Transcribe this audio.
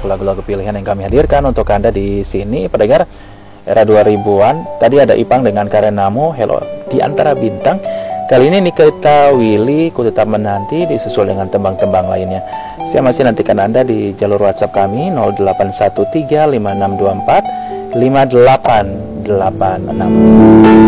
lagu-lagu pilihan yang kami hadirkan untuk Anda di sini, pendengar era 2000-an. Tadi ada Ipang dengan Karenamu, Hello di Antara Bintang. Kali ini Nikita Willy, Ku Tetap Menanti, disusul dengan tembang-tembang lainnya. Saya masih nantikan Anda di jalur WhatsApp kami 081356245886.